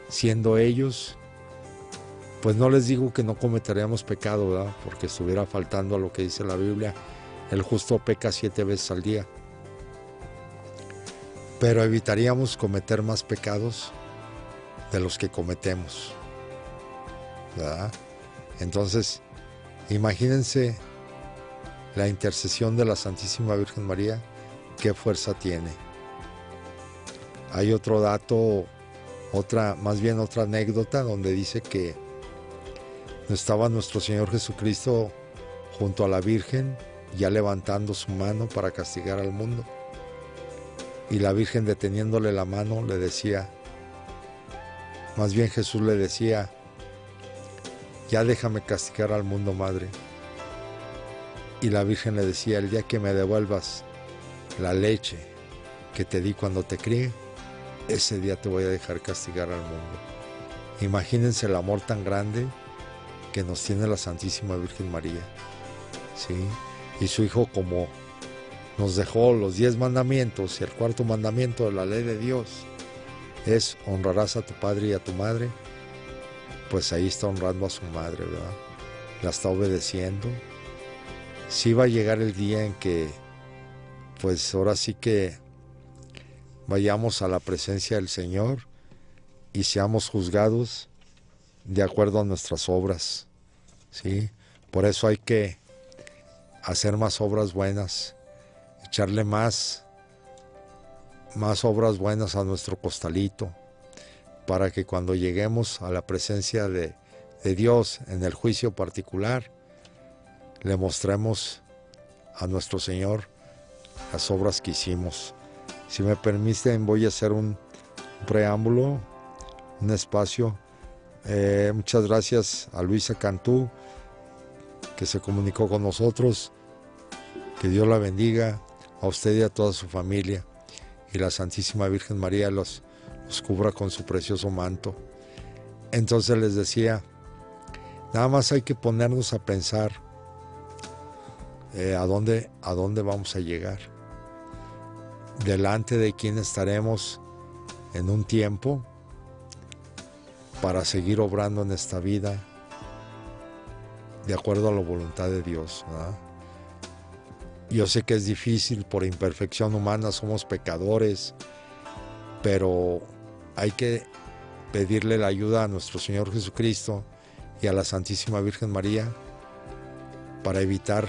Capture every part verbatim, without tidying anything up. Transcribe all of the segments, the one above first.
siendo ellos, pues no les digo que no cometeríamos pecado, ¿verdad? Porque estuviera faltando a lo que dice la Biblia, el justo peca siete veces al día. Pero evitaríamos cometer más pecados de los que cometemos, ¿verdad? Entonces, imagínense la intercesión de la Santísima Virgen María, qué fuerza tiene. Hay otro dato, otra, más bien otra anécdota, donde dice que estaba nuestro Señor Jesucristo junto a la Virgen, ya levantando su mano para castigar al mundo. Y la Virgen, deteniéndole la mano, le decía, más bien Jesús le decía, ya déjame castigar al mundo, madre. Y la Virgen le decía, el día que me devuelvas la leche que te di cuando te crié, ese día te voy a dejar castigar al mundo. Imagínense el amor tan grande que nos tiene la Santísima Virgen María, ¿sí? Y su Hijo, como nos dejó los diez mandamientos, y el cuarto mandamiento de la ley de Dios es honrarás a tu padre y a tu madre, pues ahí está honrando a su madre, ¿verdad? La está obedeciendo. Sí va a llegar el día en que, pues ahora sí que vayamos a la presencia del Señor y seamos juzgados de acuerdo a nuestras obras, ¿sí? Por eso hay que hacer más obras buenas, echarle más, más obras buenas a nuestro costalito, para que cuando lleguemos a la presencia de, de Dios en el juicio particular, le mostremos a nuestro Señor las obras que hicimos. Si me permiten, voy a hacer un preámbulo, un espacio. Eh, muchas gracias a Luisa Cantú, que se comunicó con nosotros. Que Dios la bendiga, a usted y a toda su familia, y la Santísima Virgen María los, los cubra con su precioso manto. Entonces les decía, nada más hay que ponernos a pensar eh, a dónde, a dónde vamos a llegar, delante de quién estaremos en un tiempo, para seguir obrando en esta vida de acuerdo a la voluntad de Dios, ¿verdad? Yo sé que es difícil, por imperfección humana, somos pecadores, pero hay que pedirle la ayuda a nuestro Señor Jesucristo y a la Santísima Virgen María para evitar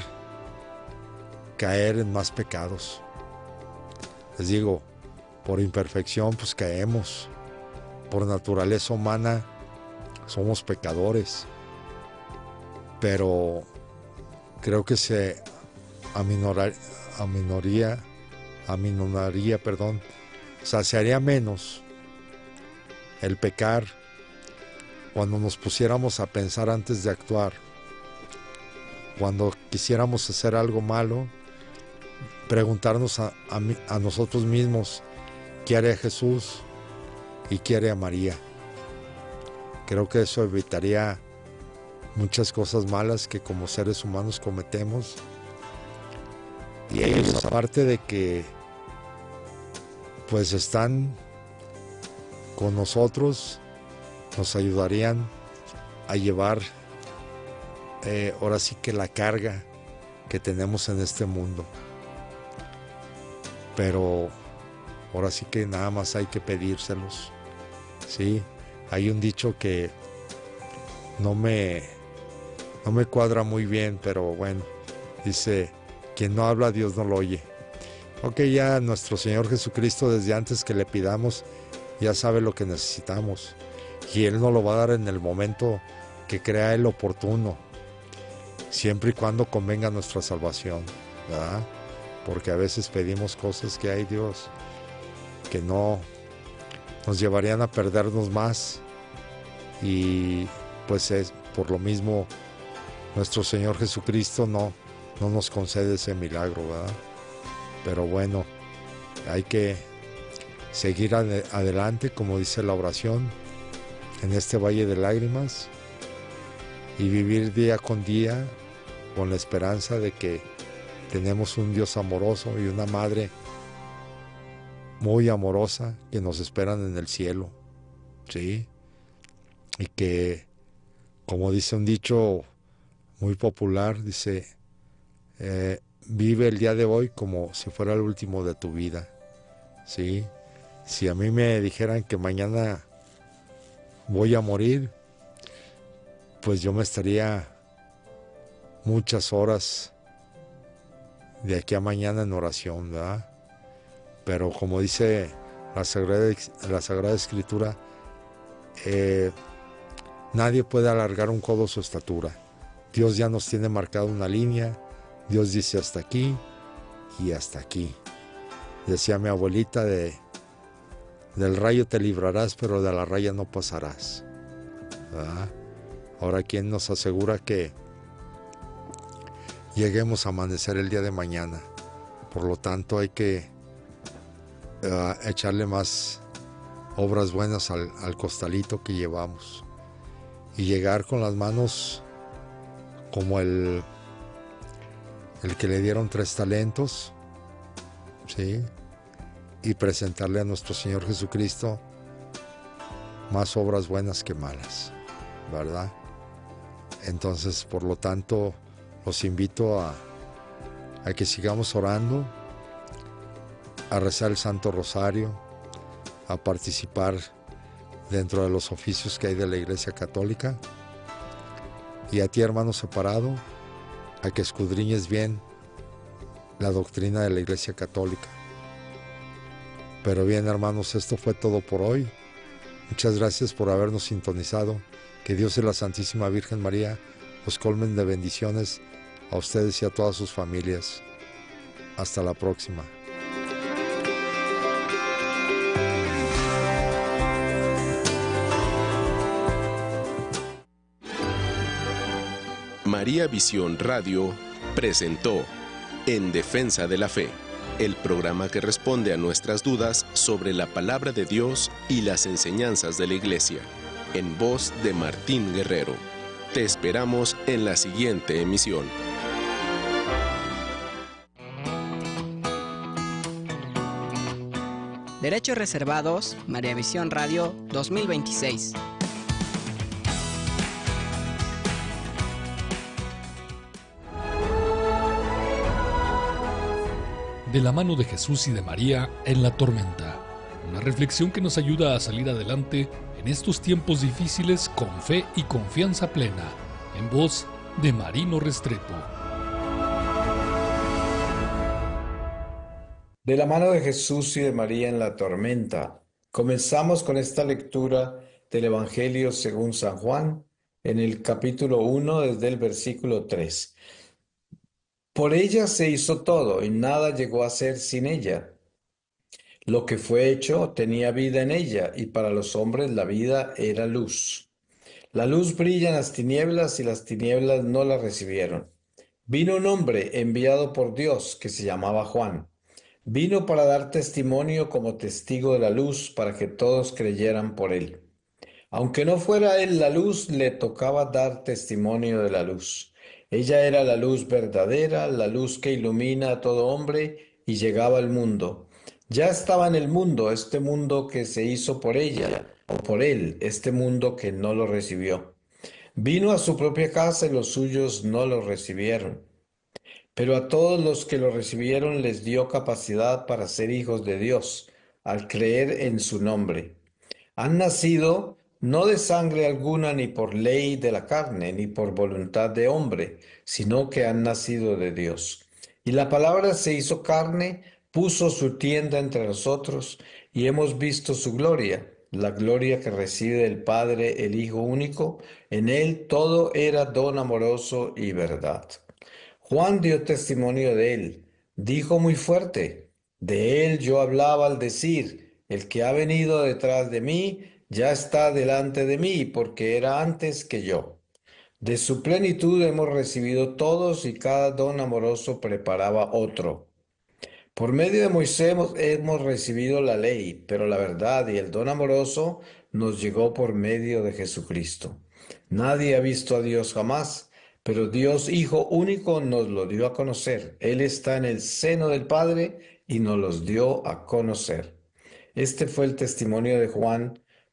caer en más pecados. Les digo, por imperfección pues caemos, por naturaleza humana somos pecadores, pero creo que se aminorar, aminoría, aminoraría, perdón, o sea, se haría menos el pecar cuando nos pusiéramos a pensar antes de actuar, cuando quisiéramos hacer algo malo, preguntarnos a, a, a nosotros mismos, ¿qué haría Jesús y qué haría María? Creo que eso evitaría muchas cosas malas que como seres humanos cometemos. Y ellos, aparte de que pues están con nosotros, nos ayudarían a llevar eh, ahora sí que la carga que tenemos en este mundo. Pero ahora sí que nada más hay que pedírselos, ¿sí? Hay un dicho que no me, no me cuadra muy bien, pero bueno, dice, quien no habla, Dios no lo oye. Ok, ya nuestro Señor Jesucristo, desde antes que le pidamos, ya sabe lo que necesitamos. Y Él nos lo va a dar en el momento que crea Él oportuno, siempre y cuando convenga nuestra salvación, ¿verdad? Porque a veces pedimos cosas que hay, Dios, que no nos llevarían a perdernos más. Y pues es por lo mismo nuestro Señor Jesucristo no, no nos concede ese milagro, ¿verdad? Pero bueno, hay que seguir ad- adelante, como dice la oración, en este valle de lágrimas, y vivir día con día con la esperanza de que tenemos un Dios amoroso y una madre muy amorosa que nos esperan en el cielo, ¿sí? y que, como dice un dicho muy popular, dice, eh, vive el día de hoy como si fuera el último de tu vida, ¿sí? Si a mí me dijeran que mañana voy a morir, pues yo me estaría muchas horas de aquí a mañana en oración, ¿verdad? Pero como dice la Sagrada, la Sagrada Escritura, eh, nadie puede alargar un codo su estatura. Dios ya nos tiene marcado una línea. Dios dice hasta aquí y hasta aquí. Decía mi abuelita, de, del rayo te librarás, pero de la raya no pasarás, ¿verdad? Ahora, ¿quién nos asegura que lleguemos a amanecer el día de mañana? Por lo tanto, hay que uh, echarle más obras buenas al, al costalito que llevamos y llegar con las manos como el, el que le dieron tres talentos, ¿sí? Y presentarle a nuestro Señor Jesucristo más obras buenas que malas, ¿verdad? Entonces, por lo tanto, los invito a, a que sigamos orando, a rezar el Santo Rosario, a participar dentro de los oficios que hay de la Iglesia Católica, y a ti, hermano separado, a que escudriñes bien la doctrina de la Iglesia Católica. Pero bien, hermanos, esto fue todo por hoy. Muchas gracias por habernos sintonizado. Que Dios y la Santísima Virgen María os colmen de bendiciones a ustedes y a todas sus familias. Hasta la próxima. María Visión Radio presentó En Defensa de la Fe, el programa que responde a nuestras dudas sobre la palabra de Dios y las enseñanzas de la Iglesia, en voz de Martín Guerrero. Te esperamos en la siguiente emisión. Derechos reservados, María Visión Radio dos mil veintiséis. De la mano de Jesús y de María en la tormenta. Una reflexión que nos ayuda a salir adelante en estos tiempos difíciles con fe y confianza plena. En voz de Marino Restrepo. De la mano de Jesús y de María en la tormenta. Comenzamos con esta lectura del Evangelio según San Juan, en el capítulo uno, desde el versículo tres. Por ella se hizo todo, y nada llegó a ser sin ella. Lo que fue hecho tenía vida en ella, y para los hombres la vida era luz. La luz brilla en las tinieblas, y las tinieblas no la recibieron. Vino un hombre enviado por Dios, que se llamaba Juan. Vino para dar testimonio como testigo de la luz, para que todos creyeran por él. Aunque no fuera él la luz, le tocaba dar testimonio de la luz. Ella era la luz verdadera, la luz que ilumina a todo hombre, y llegaba al mundo. Ya estaba en el mundo, este mundo que se hizo por ella, o por él, este mundo que no lo recibió. Vino a su propia casa y los suyos no lo recibieron. Pero a todos los que lo recibieron les dio capacidad para ser hijos de Dios, al creer en su nombre. Han nacido no de sangre alguna, ni por ley de la carne, ni por voluntad de hombre, sino que han nacido de Dios. Y la palabra se hizo carne, puso su tienda entre nosotros, y hemos visto su gloria, la gloria que recibe del Padre, el Hijo único. En él todo era don amoroso y verdad. Juan dio testimonio de él. Dijo muy fuerte: de él yo hablaba al decir, el que ha venido detrás de mí ya está delante de mí, porque era antes que yo. De su plenitud hemos recibido todos, y cada don amoroso preparaba otro. Por medio de Moisés hemos, hemos recibido la ley, pero la verdad y el don amoroso nos llegó por medio de Jesucristo. Nadie ha visto a Dios jamás, pero Dios Hijo único nos lo dio a conocer. Él está en el seno del Padre y nos los dio a conocer. Este fue el testimonio de Juan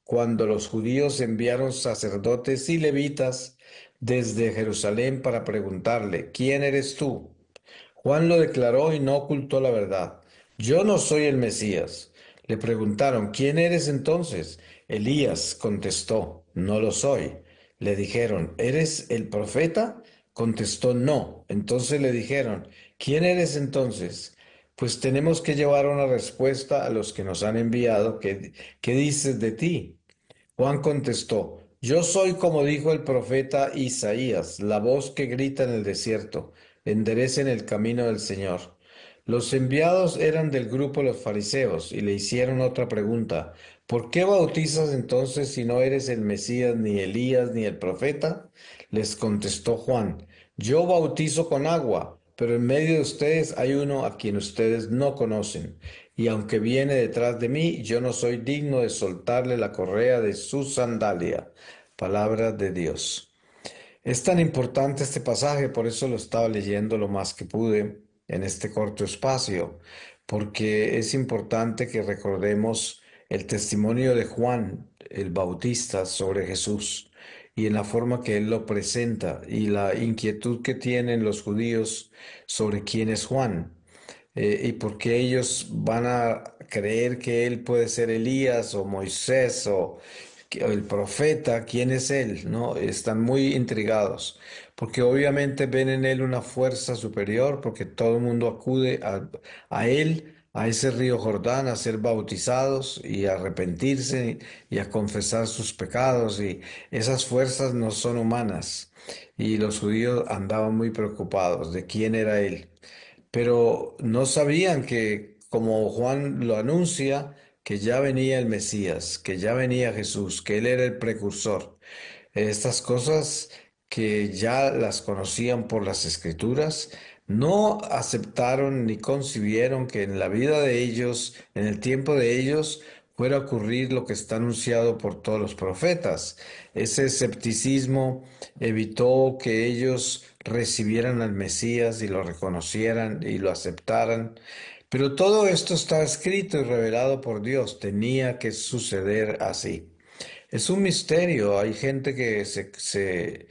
cuando los judíos enviaron sacerdotes y levitas desde Jerusalén para preguntarle, ¿quién eres tú? Juan lo declaró y no ocultó la verdad. Yo no soy el Mesías. Le preguntaron, ¿quién eres entonces? Elías contestó, no lo soy. Le dijeron, ¿eres el profeta? Contestó, no. Entonces le dijeron, ¿quién eres entonces? Pues tenemos que llevar una respuesta a los que nos han enviado. ¿Qué, qué dices de ti? Juan contestó, yo soy como dijo el profeta Isaías, la voz que grita en el desierto, enderecen el camino del Señor. Los enviados eran del grupo de los fariseos y le hicieron otra pregunta. ¿Por qué bautizas entonces si no eres el Mesías, ni Elías, ni el profeta? Les contestó Juan, yo bautizo con agua, pero en medio de ustedes hay uno a quien ustedes no conocen. Y aunque viene detrás de mí, yo no soy digno de soltarle la correa de su sandalia. Palabra de Dios. Es tan importante este pasaje, por eso lo estaba leyendo lo más que pude en este corto espacio, porque es importante que recordemos el testimonio de Juan el Bautista sobre Jesús y en la forma que él lo presenta y la inquietud que tienen los judíos sobre quién es Juan. Eh, y por qué ellos van a creer que él puede ser Elías o Moisés o, que- o el profeta, ¿quién es él? ¿No? Están muy intrigados, porque obviamente ven en él una fuerza superior, porque todo el mundo acude a, a él, a ese río Jordán, a ser bautizados y a arrepentirse y a confesar sus pecados, y esas fuerzas no son humanas. Y los judíos andaban muy preocupados de quién era él, pero no sabían que, como Juan lo anuncia, que ya venía el Mesías, que ya venía Jesús, que Él era el precursor. Estas cosas que ya las conocían por las Escrituras, no aceptaron ni concibieron que en la vida de ellos, en el tiempo de ellos, fuera a ocurrir lo que está anunciado por todos los profetas. Ese escepticismo evitó que ellos recibieran al Mesías y lo reconocieran y lo aceptaran. Pero todo esto está escrito y revelado por Dios. Tenía que suceder así. Es un misterio. Hay gente que se, se,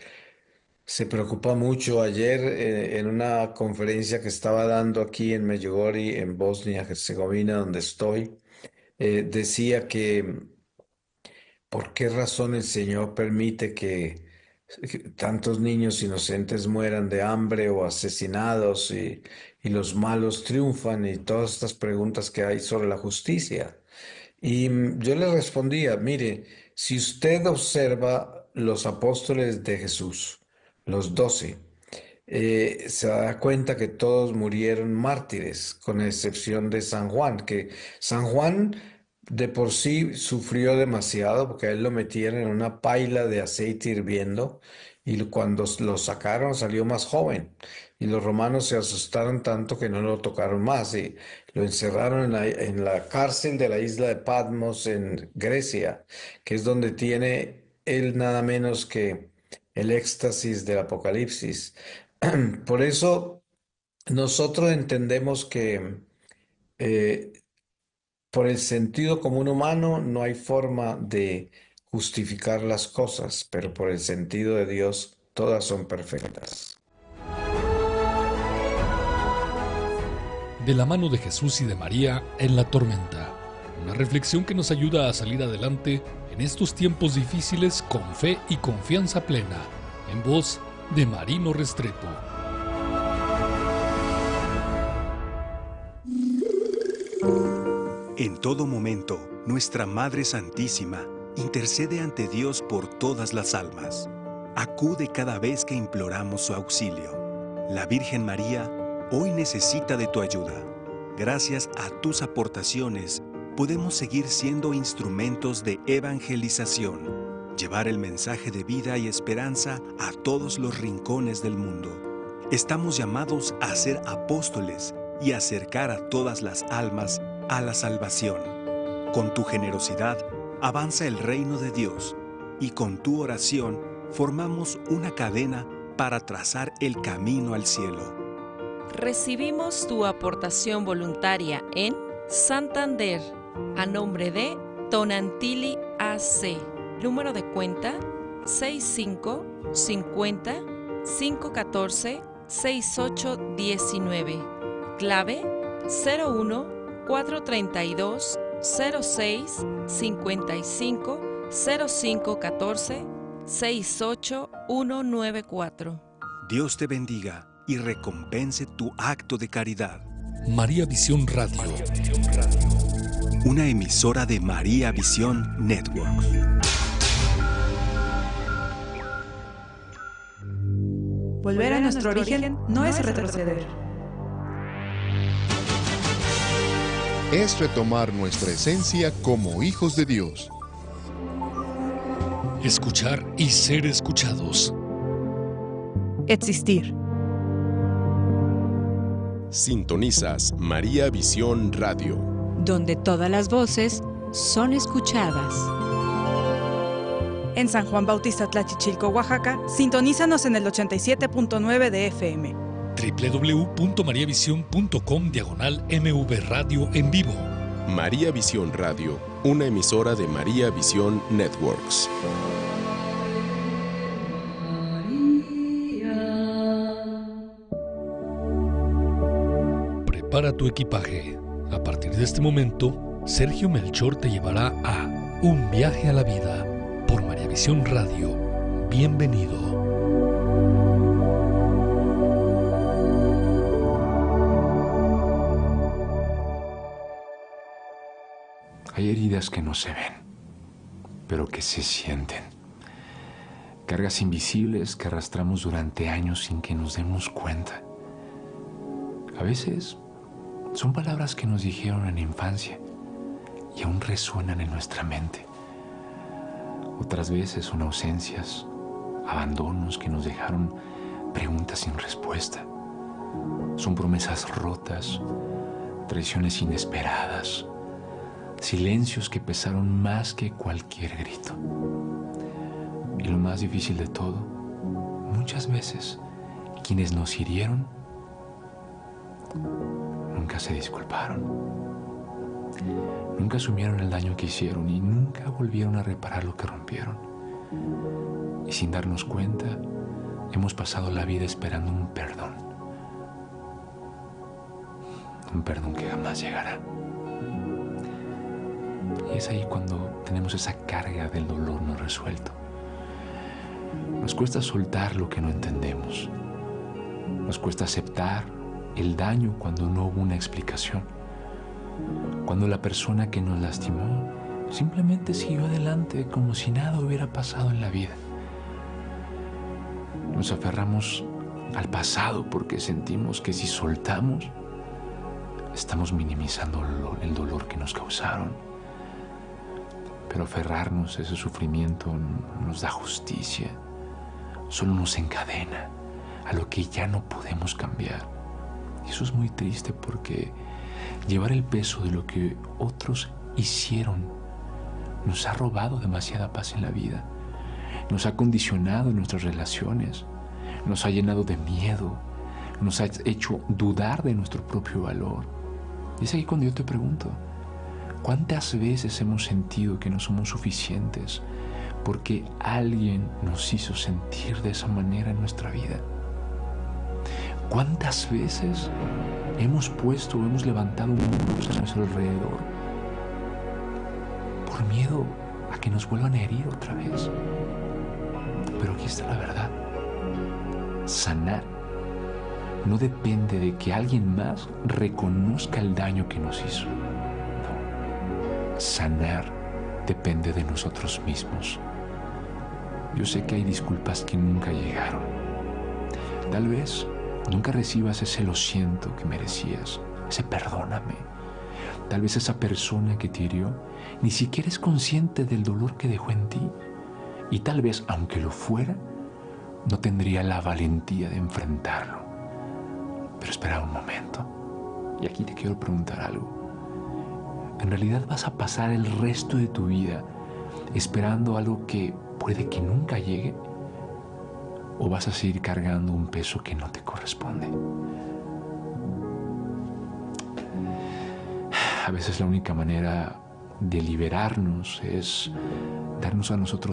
se preocupa mucho. Ayer, eh, en una conferencia que estaba dando aquí en Medjugorje, en Bosnia-Herzegovina, donde estoy, eh, decía que ¿por qué razón el Señor permite que tantos niños inocentes mueran de hambre o asesinados y, y los malos triunfan y todas estas preguntas que hay sobre la justicia? Y mm, yo le respondía, mire, si usted observa los apóstoles de Jesús, los doce, eh, se da cuenta que todos murieron mártires, con excepción de San Juan, que San Juan de por sí sufrió demasiado porque a él lo metieron en una paila de aceite hirviendo y cuando lo sacaron salió más joven y los romanos se asustaron tanto que no lo tocaron más y lo encerraron en la, en la cárcel de la isla de Patmos en Grecia, que es donde tiene él nada menos que el éxtasis del Apocalipsis. Por eso nosotros entendemos que eh, por el sentido común humano no hay forma de justificar las cosas, pero por el sentido de Dios todas son perfectas. De la mano de Jesús y de María en la tormenta. Una reflexión que nos ayuda a salir adelante en estos tiempos difíciles con fe y confianza plena. En voz de Marino Restrepo. En todo momento, nuestra Madre Santísima intercede ante Dios por todas las almas. Acude cada vez que imploramos su auxilio. La Virgen María hoy necesita de tu ayuda. Gracias a tus aportaciones, podemos seguir siendo instrumentos de evangelización, llevar el mensaje de vida y esperanza a todos los rincones del mundo. Estamos llamados a ser apóstoles y acercar a todas las almas a la salvación. Con tu generosidad avanza el reino de Dios y con tu oración formamos una cadena para trazar el camino al cielo. Recibimos tu aportación voluntaria en Santander, a nombre de Tonantili A C. Número de cuenta seis cinco cincuenta cinco catorce sesenta y ocho diecinueve. Clave cero uno cuatro treinta y dos cero seis cincuenta y cinco cero cinco catorce sesenta y ocho ciento noventa y cuatro. Dios te bendiga y recompense tu acto de caridad. María Visión Radio. Una emisora de María Visión Network. Volver a nuestro origen no es retroceder. Es retomar nuestra esencia como hijos de Dios. Escuchar y ser escuchados. Existir. Sintonizas María Visión Radio, donde todas las voces son escuchadas. En San Juan Bautista Tlachichilco, Oaxaca, sintonízanos en el ochenta y siete punto nueve de F M. doble u doble u doble u punto mariavisión punto com diagonal M V Radio en vivo. María Visión Radio, una emisora de María Visión Networks. Prepara tu equipaje. A partir de este momento, Sergio Melchor te llevará a Un viaje a la vida por María Visión Radio. Bienvenido. Hay heridas que no se ven, pero que se sienten. Cargas invisibles que arrastramos durante años sin que nos demos cuenta. A veces son palabras que nos dijeron en la infancia y aún resuenan en nuestra mente. Otras veces son ausencias, abandonos que nos dejaron preguntas sin respuesta. Son promesas rotas, traiciones inesperadas, silencios que pesaron más que cualquier grito. Y lo más difícil de todo, muchas veces quienes nos hirieron nunca se disculparon. Nunca asumieron el daño que hicieron y nunca volvieron a reparar lo que rompieron. Y sin darnos cuenta, hemos pasado la vida esperando un perdón. Un perdón que jamás llegará. Y es ahí cuando tenemos esa carga del dolor no resuelto. Nos cuesta soltar lo que no entendemos. Nos cuesta aceptar el daño cuando no hubo una explicación. Cuando la persona que nos lastimó simplemente siguió adelante como si nada hubiera pasado en la vida. Nos aferramos al pasado porque sentimos que si soltamos, estamos minimizando el dolor que nos causaron. Pero aferrarnos a ese sufrimiento no nos da justicia, solo nos encadena a lo que ya no podemos cambiar. Y eso es muy triste porque llevar el peso de lo que otros hicieron nos ha robado demasiada paz en la vida, nos ha condicionado en nuestras relaciones, nos ha llenado de miedo, nos ha hecho dudar de nuestro propio valor. Y es ahí cuando yo te pregunto, ¿cuántas veces hemos sentido que no somos suficientes porque alguien nos hizo sentir de esa manera en nuestra vida? ¿Cuántas veces hemos puesto o hemos levantado muros a nuestro alrededor por miedo a que nos vuelvan a herir otra vez? Pero aquí está la verdad. Sanar no depende de que alguien más reconozca el daño que nos hizo. No. Sanar depende de nosotros mismos. Yo sé que hay disculpas que nunca llegaron. Tal vez nunca recibas ese lo siento que merecías, ese perdóname. Tal vez esa persona que te hirió ni siquiera es consciente del dolor que dejó en ti. Y tal vez, aunque lo fuera, no tendría la valentía de enfrentarlo. Pero espera un momento. Y aquí te quiero preguntar algo. ¿En realidad vas a pasar el resto de tu vida esperando algo que puede que nunca llegue? ¿O vas a seguir cargando un peso que no te corresponde? A veces la única manera de liberarnos, es darnos a nosotros